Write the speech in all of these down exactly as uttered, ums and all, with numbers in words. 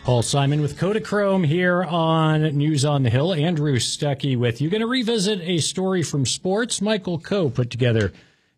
Paul Simon with Kodachrome here on News on the Hill. Andrew Stuckey with you. Going to revisit a story from sports. Michael Coe put together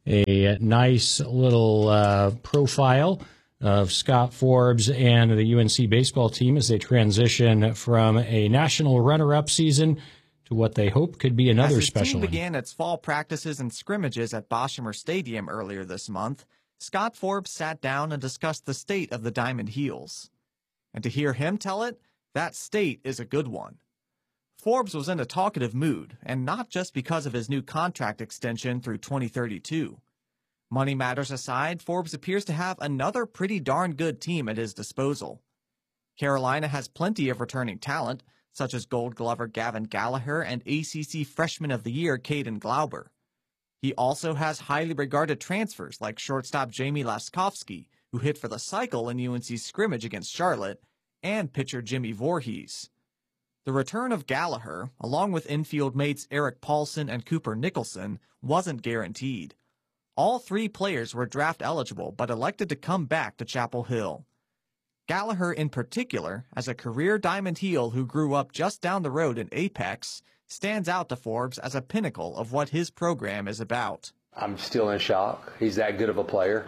a nice little uh, profile of Scott Forbes and the U N C baseball team as they transition from a national runner-up season to what they hope could be another as his special team began its fall practices and scrimmages at Boshamer Stadium earlier this month, Scott Forbes sat down and discussed the state of the Diamond Heels. And to hear him tell it, that state is a good one. Forbes was in a talkative mood, and not just because of his new contract extension through twenty thirty-two. Money matters aside, Forbes appears to have another pretty darn good team at his disposal. Carolina has plenty of returning talent, such as Gold Glover Gavin Gallagher and A C C Freshman of the Year Caden Glauber. He also has highly regarded transfers like shortstop Jamie Laskowski, who hit for the cycle in U N C's scrimmage against Charlotte, and pitcher Jimmy Voorhees. The return of Gallagher, along with infield mates Eric Paulson and Cooper Nicholson, wasn't guaranteed. All three players were draft eligible but elected to come back to Chapel Hill. Gallagher in particular, as a career Diamond Heel who grew up just down the road in Apex, stands out to Forbes as a pinnacle of what his program is about. I'm still in shock. He's that good of a player.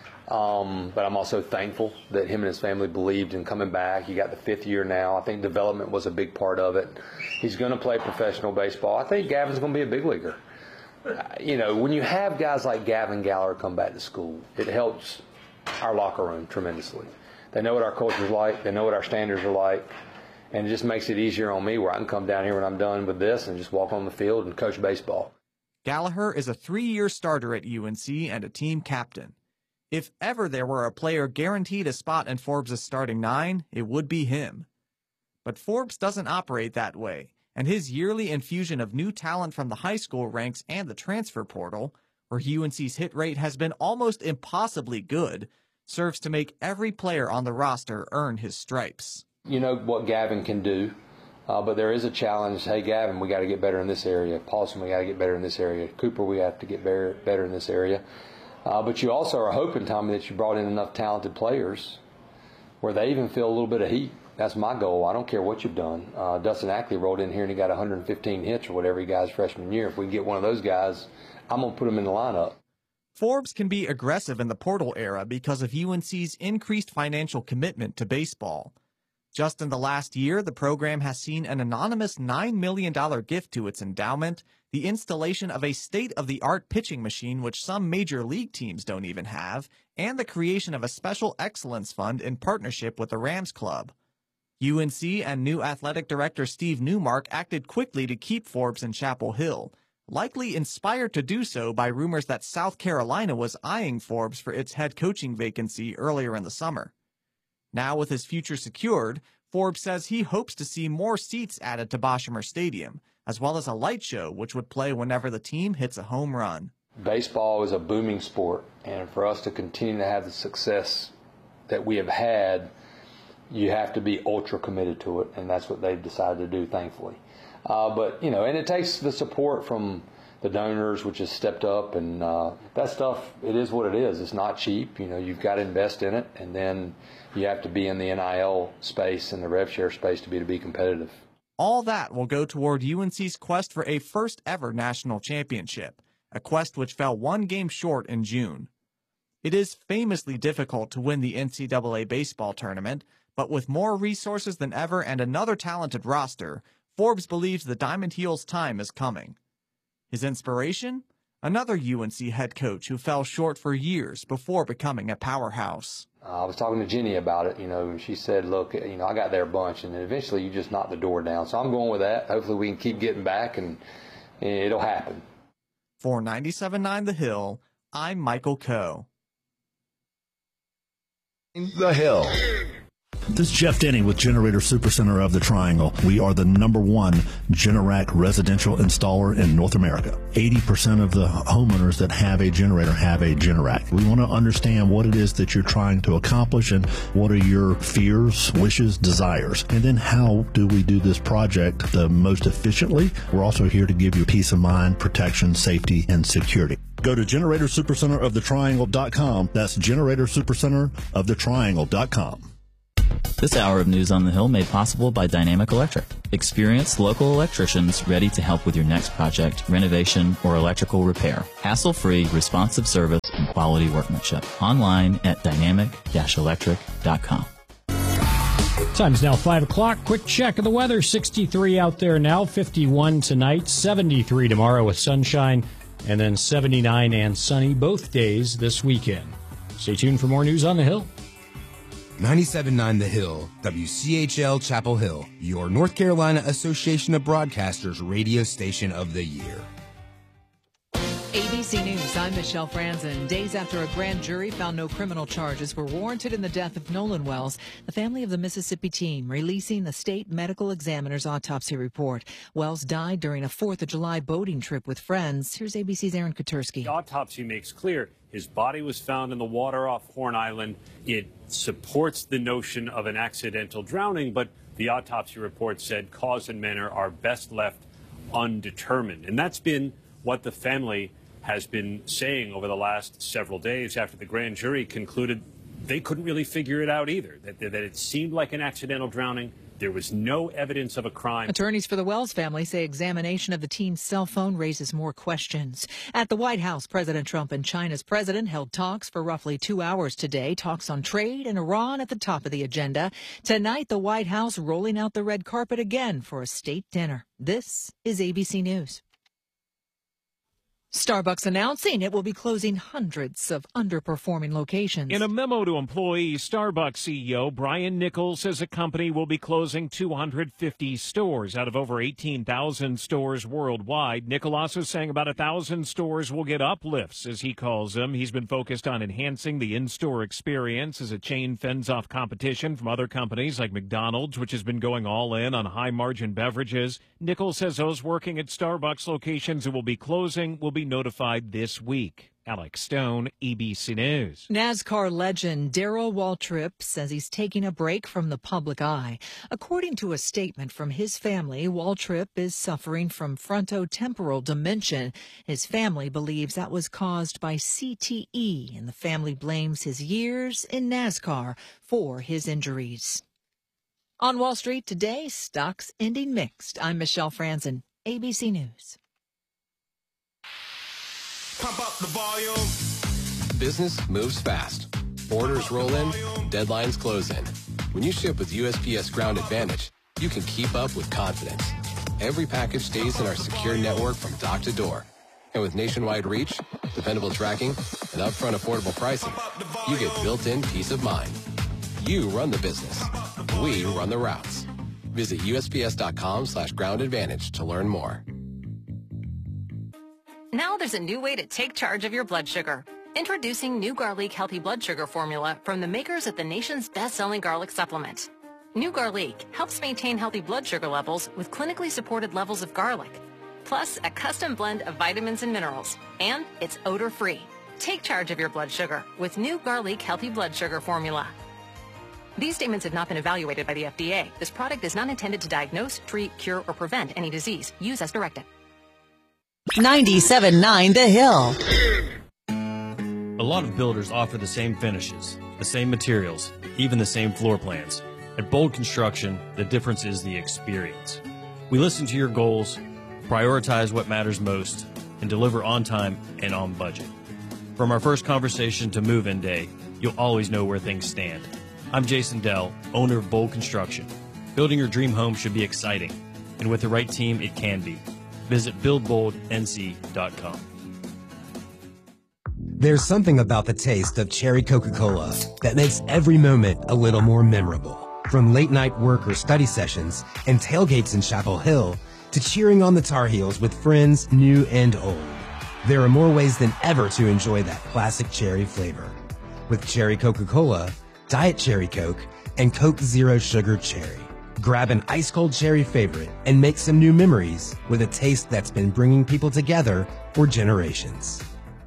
Um, but I'm also thankful that him and his family believed in coming back. He got the fifth year now. I think development was a big part of it. He's going to play professional baseball. I think Gavin's going to be a big leaguer. Uh, you know, when you have guys like Gavin Gallagher come back to school, it helps our locker room tremendously. They know what our culture's like. They know what our standards are like. And it just makes it easier on me where I can come down here when I'm done with this and just walk on the field and coach baseball. Gallagher is a three-year starter at U N C and a team captain. If ever there were a player guaranteed a spot in Forbes' starting nine, it would be him. But Forbes doesn't operate that way, and his yearly infusion of new talent from the high school ranks and the transfer portal, where U N C's hit rate has been almost impossibly good, serves to make every player on the roster earn his stripes. You know what Gavin can do, uh, but there is a challenge. Hey, Gavin, we got to get better in this area. Paulson, we got to get better in this area. Cooper, we have to get better, better in this area. Uh, but you also are hoping, Tommy, that you brought in enough talented players where they even feel a little bit of heat. That's my goal. I don't care what you've done. Uh, Dustin Ackley rolled in here and he got one hundred fifteen hits or whatever he got his freshman year. If we get one of those guys, I'm going to put him in the lineup. Forbes can be aggressive in the portal era because of U N C's increased financial commitment to baseball. Just in the last year, the program has seen an anonymous nine million dollars gift to its endowment, the installation of a state-of-the-art pitching machine which some major league teams don't even have, and the creation of a special excellence fund in partnership with the Rams Club. U N C and new athletic director Steve Newmark acted quickly to keep Forbes in Chapel Hill, likely inspired to do so by rumors that South Carolina was eyeing Forbes for its head coaching vacancy earlier in the summer. Now with his future secured, Forbes says he hopes to see more seats added to Boshamer Stadium, as well as a light show which would play whenever the team hits a home run. Baseball is a booming sport, and for us to continue to have the success that we have had, you have to be ultra committed to it, and that's what they've decided to do, thankfully. Uh, but, you know, and it takes the support from the donors, which has stepped up, and uh, that stuff, it is what it is. It's not cheap. You know, you've got to invest in it, and then you have to be in the N I L space and the rev share space to be to be competitive. All that will go toward U N C's quest for a first-ever national championship, a quest which fell one game short in June. It is famously difficult to win the N C double A baseball tournament, but with more resources than ever and another talented roster, Forbes believes the Diamond Heels' time is coming. His inspiration? Another U N C head coach who fell short for years before becoming a powerhouse. Uh, I was talking to Jenny about it, you know, and she said, look, you know, I got there a bunch, and then eventually you just knock the door down. So I'm going with that. Hopefully we can keep getting back, and it'll happen. For ninety-seven point nine The Hill, I'm Michael Coe. The Hill. This is Jeff Denny with Generator Supercenter of the Triangle. We are the number one Generac residential installer in North America. eighty percent of the homeowners that have a generator have a Generac. We want to understand what it is that you're trying to accomplish and what are your fears, wishes, desires. And then how do we do this project the most efficiently? We're also here to give you peace of mind, protection, safety, and security. Go to Generator Supercenter of the Triangle dot com. That's Generator Supercenter of the Triangle dot com. This hour of News on the Hill made possible by Dynamic Electric. Experienced local electricians ready to help with your next project, renovation, or electrical repair. Hassle-free, responsive service and quality workmanship. Online at dynamic dash electric dot com. Time's now five o'clock. Quick check of the weather. sixty-three out there now, fifty-one tonight, seventy-three tomorrow with sunshine, and then seventy-nine and sunny both days this weekend. Stay tuned for more News on the Hill. ninety-seven point nine The Hill, W C H L Chapel Hill, your North Carolina Association of Broadcasters radio station of the year. A B C News, I'm Michelle Franzen. Days after a grand jury found no criminal charges were warranted in the death of Nolan Wells, the family of the Mississippi teen releasing the state medical examiner's autopsy report. Wells died during a fourth of July boating trip with friends. Here's A B C's Aaron Katursky. The autopsy makes clear his body was found in the water off Horn Island. It supports the notion of an accidental drowning, but the autopsy report said cause and manner are best left undetermined. And that's been what the family has been saying over the last several days after the grand jury concluded they couldn't really figure it out either, that, that it seemed like an accidental drowning. There was no evidence of a crime. Attorneys for the Wells family say examination of the teen's cell phone raises more questions. At the White House, President Trump and China's president held talks for roughly two hours today. Talks on trade and Iran at the top of the agenda. Tonight, the White House rolling out the red carpet again for a state dinner. This is A B C News. Starbucks announcing it will be closing hundreds of underperforming locations. In a memo to employees, Starbucks C E O Brian Nichols says the company will be closing two hundred fifty stores out of over eighteen thousand stores worldwide. Nichols also saying about one thousand stores will get uplifts, as he calls them. He's been focused on enhancing the in-store experience as a chain fends off competition from other companies like McDonald's, which has been going all in on high-margin beverages. Nichols says those working at Starbucks locations that will be closing will be notified this week. Alex Stone, A B C News. NASCAR legend Darrell Waltrip says he's taking a break from the public eye. According to a statement from his family, Waltrip is suffering from frontotemporal dementia. His family believes that was caused by C T E, and the family blames his years in NASCAR for his injuries. On Wall Street today, stocks ending mixed. I'm Michelle Franzen, A B C News. Pump up the volume. Business moves fast. Orders roll in, deadlines close in. When you ship with U S P S Ground Advantage, you can keep up with confidence. Every package stays in our secure network from dock to door. And with nationwide reach, dependable tracking, and upfront affordable pricing, you get built-in peace of mind. You run the business. We run the routes. Visit U S P S dot com slash ground advantage to learn more. Now there's a new way to take charge of your blood sugar. Introducing New Garlic Healthy Blood Sugar Formula from the makers of the nation's best-selling garlic supplement. New Garlic helps maintain healthy blood sugar levels with clinically supported levels of garlic, plus a custom blend of vitamins and minerals, and it's odor-free. Take charge of your blood sugar with New Garlic Healthy Blood Sugar Formula. These statements have not been evaluated by the F D A. This product is not intended to diagnose, treat, cure, or prevent any disease. Use as directed. ninety-seven point nine The Hill. A lot of builders offer the same finishes, the same materials, even the same floor plans. At Bold Construction, the difference is the experience. We listen to your goals, prioritize what matters most, and deliver on time and on budget. From our first conversation to move-in day, you'll always know where things stand. I'm Jason Dell, owner of Bold Construction. Building your dream home should be exciting, and with the right team, it can be. Visit build bold N C dot com. There's something about the taste of cherry Coca-Cola that makes every moment a little more memorable. From late-night work or study sessions and tailgates in Chapel Hill to cheering on the Tar Heels with friends new and old, there are more ways than ever to enjoy that classic cherry flavor. With cherry Coca-Cola, Diet Cherry Coke, and Coke Zero Sugar Cherry. Grab an ice-cold cherry favorite and make some new memories with a taste that's been bringing people together for generations.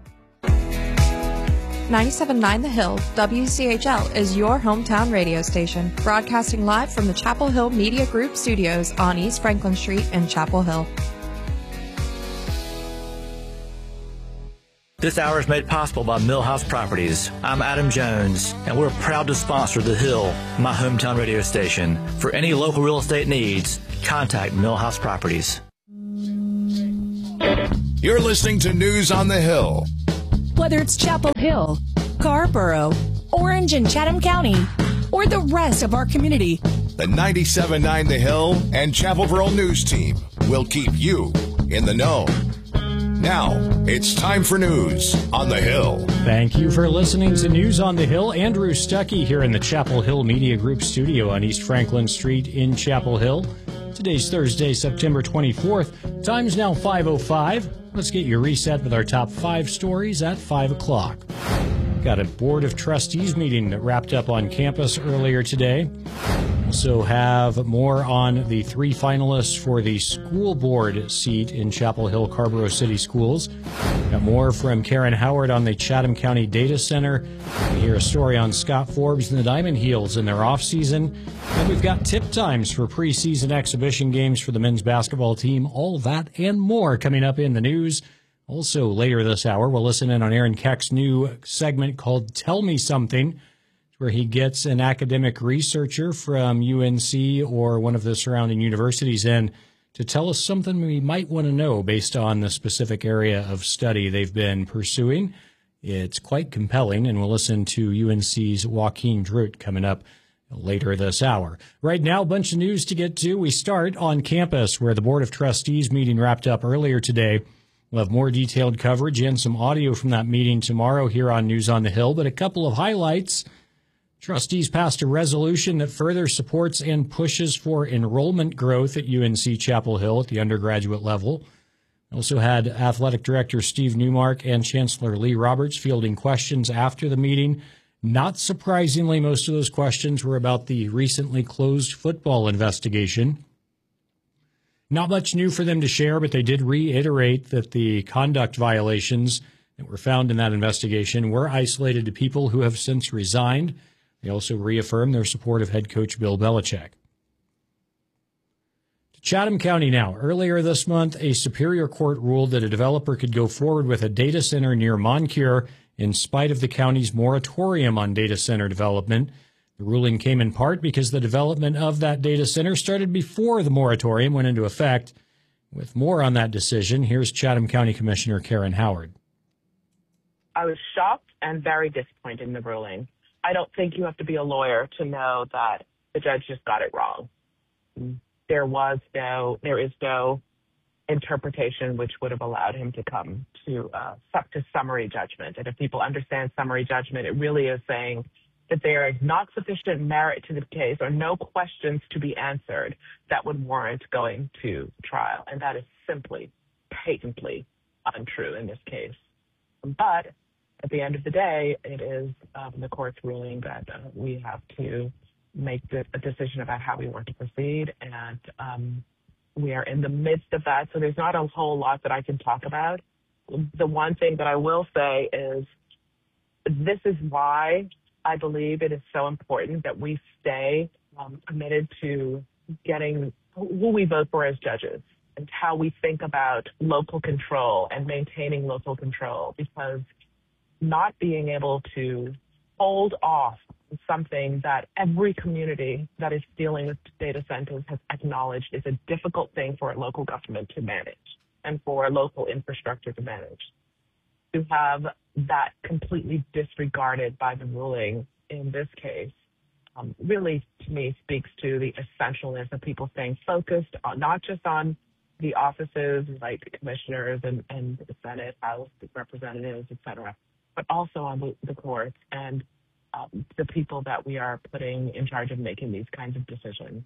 ninety-seven point nine The Hill, W C H L is your hometown radio station, broadcasting live from the Chapel Hill Media Group studios on East Franklin Street in Chapel Hill. This hour is made possible by Millhouse Properties. I'm Adam Jones, and we're proud to sponsor The Hill, my hometown radio station. For any local real estate needs, contact Millhouse Properties. You're listening to News on the Hill. Whether it's Chapel Hill, Scarborough, Orange and Chatham County, or the rest of our community, the ninety-seven point nine The Hill and Chapel Borough News Team will keep you in the know. Now, it's time for News on the Hill. Thank you for listening to News on the Hill. Andrew Stuckey here in the Chapel Hill Media Group studio on East Franklin Street in Chapel Hill. Today's Thursday, September twenty-fourth. Time's now five oh five. Let's get you reset with our top five stories at five o'clock. Got a Board of Trustees meeting that wrapped up on campus earlier today. Also have more on the three finalists for the school board seat in Chapel Hill Carrboro City Schools. Got more from Karen Howard on the Chatham County Data Center. We hear a story on Scott Forbes and the Diamond Heels in their offseason. And we've got tip times for preseason exhibition games for the men's basketball team. All that and more coming up in the news. Also later this hour, we'll listen in on Aaron Keck's new segment called Tell Me Something, where he gets an academic researcher from U N C or one of the surrounding universities in to tell us something we might want to know based on the specific area of study they've been pursuing. It's quite compelling, and we'll listen to U N C's Joaquin Druit coming up later this hour. Right now, a bunch of news to get to. We start on campus, where the Board of Trustees meeting wrapped up earlier today. We'll have more detailed coverage and some audio from that meeting tomorrow here on News on the Hill, but a couple of highlights. Trustees passed a resolution that further supports and pushes for enrollment growth at U N C Chapel Hill at the undergraduate level. Also had Athletic Director Steve Newmark and Chancellor Lee Roberts fielding questions after the meeting. Not surprisingly, most of those questions were about the recently closed football investigation. Not much new for them to share, but they did reiterate that the conduct violations that were found in that investigation were isolated to people who have since resigned. They also reaffirmed their support of head coach Bill Belichick. To Chatham County now. Earlier this month, a Superior Court ruled that a developer could go forward with a data center near Moncure in spite of the county's moratorium on data center development. The ruling came in part because the development of that data center started before the moratorium went into effect. With more on that decision, here's Chatham County Commissioner Karen Howard. I was shocked and very disappointed in the ruling. I don't think you have to be a lawyer to know that the judge just got it wrong. There was no, there is no interpretation which would have allowed him to come to uh, to summary judgment. And if people understand summary judgment, it really is saying that there is not sufficient merit to the case or no questions to be answered that would warrant going to trial. And that is simply, patently untrue in this case. But at the end of the day, it is um, the court's ruling that uh, we have to make the, a decision about how we want to proceed. And um, we are in the midst of that. So there's not a whole lot that I can talk about. The one thing that I will say is this is why I believe it is so important that we stay um, committed to getting who we vote for as judges and how we think about local control and maintaining local control, because not being able to hold off something that every community that is dealing with data centers has acknowledged is a difficult thing for a local government to manage and for a local infrastructure to manage. To have that completely disregarded by the ruling in this case um, really, to me, speaks to the essentialness of people staying focused on not just on the offices like commissioners and, and the Senate, House representatives, et cetera, but also on the, the courts and um, the people that we are putting in charge of making these kinds of decisions.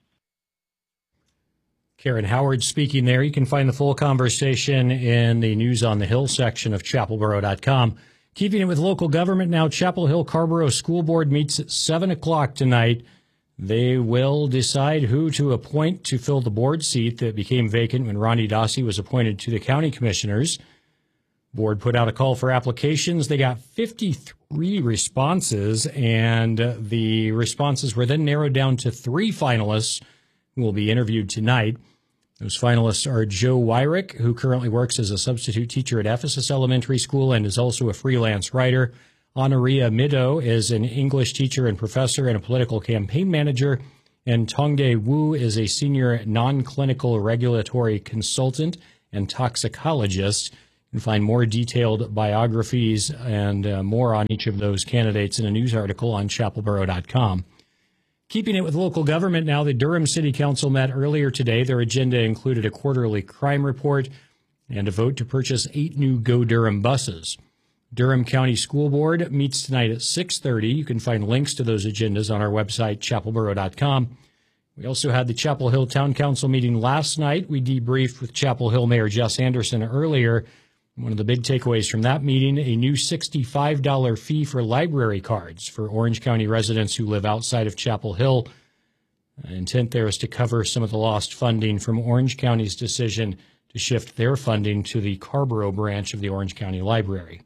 Karen Howard speaking there. You can find the full conversation in the News on the Hill section of chapel borough dot com. Keeping it with local government now, Chapel Hill Carrboro School Board meets at seven o'clock tonight. They will decide who to appoint to fill the board seat that became vacant when Ronnie Dossi was appointed to the county commissioners. Board put out a call for applications. They got fifty-three responses, and the responses were then narrowed down to three finalists who will be interviewed tonight. Those finalists are Joe Wyrick, who currently works as a substitute teacher at Ephesus Elementary School and is also a freelance writer. Honoria Mido is an English teacher and professor and a political campaign manager. And Tongde Wu is a senior non-clinical regulatory consultant and toxicologist. You can find more detailed biographies and uh, more on each of those candidates in a news article on chapel borough dot com. Keeping it with local government now, the Durham City Council met earlier today. Their agenda included a quarterly crime report and a vote to purchase eight new Go Durham buses. Durham County School Board meets tonight at six thirty. You can find links to those agendas on our website, chapel borough dot com. We also had the Chapel Hill Town Council meeting last night. We debriefed with Chapel Hill Mayor Jess Anderson earlier. One of the big takeaways from that meeting, a new sixty-five dollars fee for library cards for Orange County residents who live outside of Chapel Hill. The intent there is to cover some of the lost funding from Orange County's decision to shift their funding to the Carrboro branch of the Orange County Library.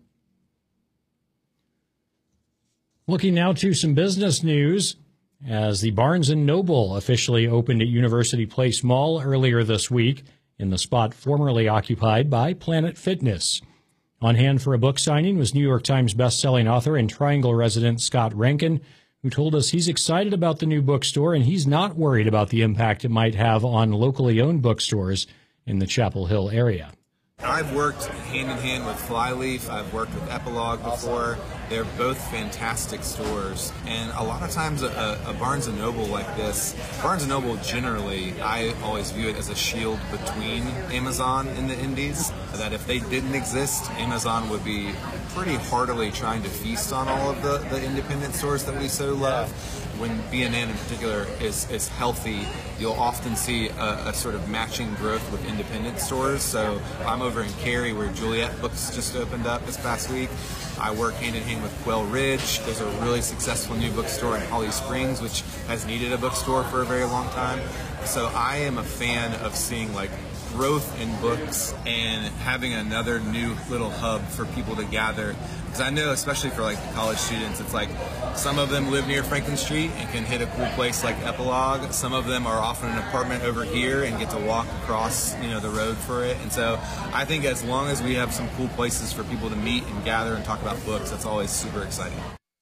Looking now to some business news, as the Barnes and Noble officially opened at University Place Mall earlier this week, in the spot formerly occupied by Planet Fitness. On hand for a book signing was New York Times bestselling author and Triangle resident Scott Rankin, who told us he's excited about the new bookstore and he's not worried about the impact it might have on locally owned bookstores in the Chapel Hill area. I've worked hand in hand with Flyleaf. I've worked with Epilogue before. They're both fantastic stores. And a lot of times a, a Barnes and Noble like this, Barnes and Noble generally, I always view it as a shield between Amazon and the indies. That if they didn't exist, Amazon would be pretty heartily trying to feast on all of the, the independent stores that we so love. When B and N in particular is, is healthy, you'll often see a, a sort of matching growth with independent stores. So I'm over in Cary where Juliet Books just opened up this past week. I work hand in hand with Quail Ridge. There's a really successful new bookstore in Holly Springs, which has needed a bookstore for a very long time. So I am a fan of seeing like growth in books and having another new little hub for people to gather. Because I know, especially for like the college students, it's like some of them live near Franklin Street and can hit a cool place like Epilogue. Some of them are often in an apartment over here and get to walk across, you know, the road for it. And so I think as long as we have some cool places for people to meet and gather and talk about books, that's always super exciting.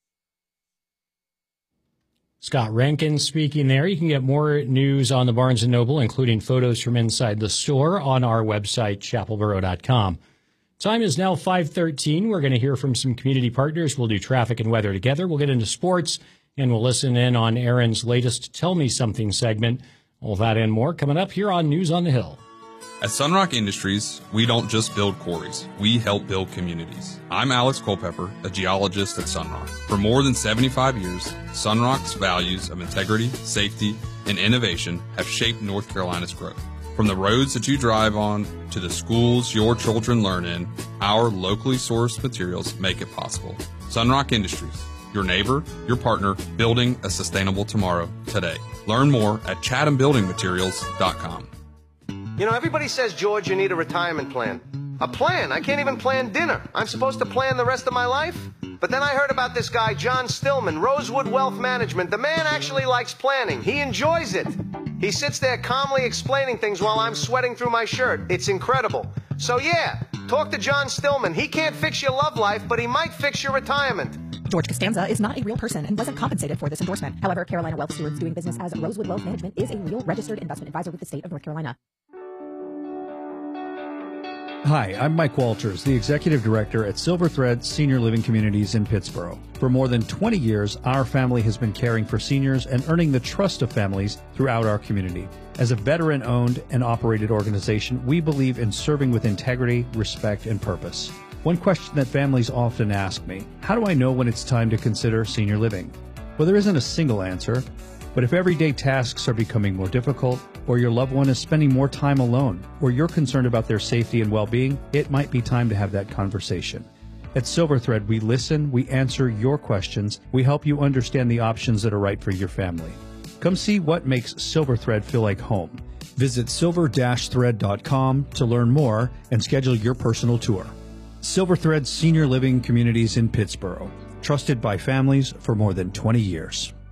Scott Rankin speaking there. You can get more news on the Barnes and Noble, including photos from inside the store, on our website, chapel borough dot com. Time is now five thirteen. We're going to hear from some community partners. We'll do traffic and weather together. We'll get into sports, and we'll listen in on Aaron's latest Tell Me Something segment. All that and more coming up here on News on the Hill. At Sunrock Industries, we don't just build quarries, we help build communities. I'm Alex Culpepper, a geologist at Sunrock. For more than seventy-five years, Sunrock's values of integrity, safety, and innovation have shaped North Carolina's growth. From the roads that you drive on to the schools your children learn in, our locally sourced materials make it possible. Sunrock Industries, your neighbor, your partner, building a sustainable tomorrow today. Learn more at chatham building materials dot com. You know, everybody says, George, you need a retirement plan. A plan? I can't even plan dinner. I'm supposed to plan the rest of my life? But then I heard about this guy, John Stillman, Rosewood Wealth Management. The man actually likes planning. He enjoys it. He sits there calmly explaining things while I'm sweating through my shirt. It's incredible. So yeah, talk to John Stillman. He can't fix your love life, but he might fix your retirement. George Costanza is not a real person and wasn't compensated for this endorsement. However, Carolina Wealth Stewards doing business as Rosewood Wealth Management is a real registered investment advisor with the state of North Carolina. Hi, I'm Mike Walters, the Executive Director at Silver Thread Senior Living Communities in Pittsboro. For more than twenty years, our family has been caring for seniors and earning the trust of families throughout our community. As a veteran-owned and operated organization, we believe in serving with integrity, respect, and purpose. One question that families often ask me, how do I know when it's time to consider senior living? Well, there isn't a single answer, but if everyday tasks are becoming more difficult, or your loved one is spending more time alone, or you're concerned about their safety and well-being, it might be time to have that conversation. At Silver Thread, we listen, we answer your questions, we help you understand the options that are right for your family. Come see what makes Silver Thread feel like home. Visit silver dash thread dot com to learn more and schedule your personal tour. Silver Thread Senior Living Communities in Pittsboro, trusted by families for more than twenty years.